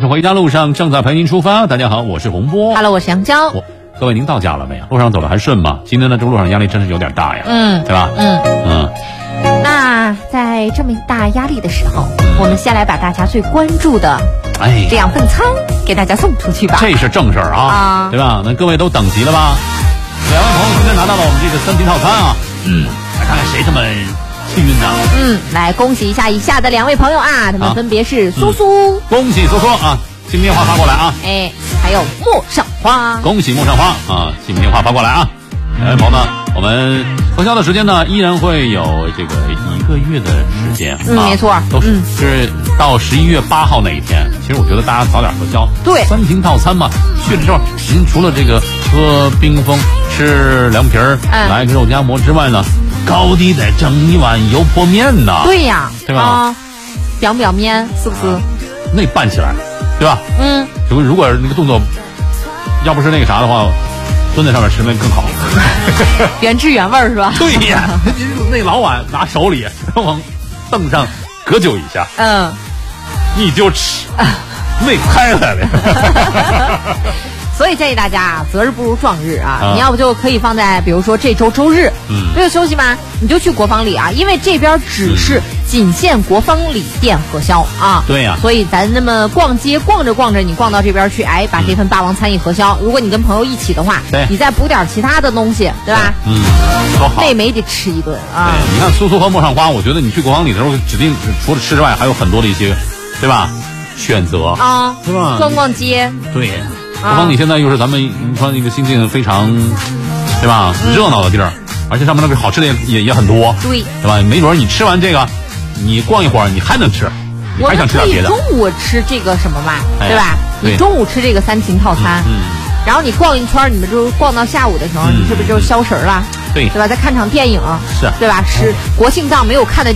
回家路上正在陪您出发。大家好，我是洪波。 Hello， 我是杨娇。 各位，您到家了没有？路上走的还顺吗？今天呢，这路上压力真是有点大呀。对吧？ 那在这么大压力的时候，我们先来把大家最关注的这样份餐给大家送出去吧。 这是正事儿啊，对吧？那各位都等急了吧？两位朋友今天拿到了我们这个3拼套餐啊。来看看谁这么幸运呢？ 来恭喜一下以下的2位朋友啊，他们分别是苏苏， 恭喜苏苏啊，新电话发过来啊。 还有陌上花， 恭喜陌上花啊，新电话发过来啊。两位朋友呢，我们核销的时间呢依然会有这个1个月的时间没错， 都是到11月8号那一天。其实我觉得大家早点核销， 对 ，3拼套餐嘛，去了之后您除了这个喝冰峰、吃凉皮儿、来个肉夹馍之外呢，高低得整一碗油泼面呢。 对呀， 对吧？ 表面是不是？ 那拌起来，对吧？如果那个动作要不是那个啥的话，蹲在上面吃那更好。 原汁原味是吧？ 对呀，那老碗拿手里往凳上隔就一下，你就吃，那开来了。 所以建议大家啊，择日不如撞日啊！你要不就可以放在比如说这周周日，没有休息吗？你就去国防里啊，因为这边只是仅限国防里店核销啊。 对呀， 所以咱那么逛街逛着逛着，你逛到这边去，把这份霸王餐一核销。如果你跟朋友一起的话，你再补点其他的东西，对吧？ 多好， 妹妹得吃一顿啊！ 对，你看苏苏和陌上花，我觉得你去国防里的时候，指定除了吃之外，还有很多的一些，对吧？选择啊，对吧？ 逛逛街， 对。国防里现在又是咱们你说那个新晋非常，对吧？热闹的地儿，而且上面那个好吃的也很多，对吧？没准你吃完这个，你逛一会儿，你还能吃，你还想吃点别的。 我们可以中午吃这个什么嘛，对吧？你中午吃这个3拼套餐，然后你逛一圈，你们就逛到下午的时候，你是不是就消食了？ 对吧？再看场电影， 是， 对吧？是国庆档没有看的。